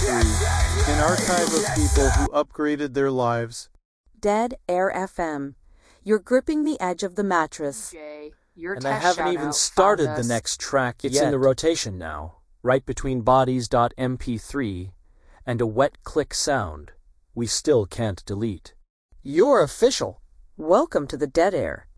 MP3, an archive of people who upgraded their lives. Dead Air FM. You're gripping the edge of the mattress. And I haven't even started the next track yet. It's in the rotation now, right between bodies.mp3 and a wet click sound we still can't delete. You're official. Welcome to the Dead Air.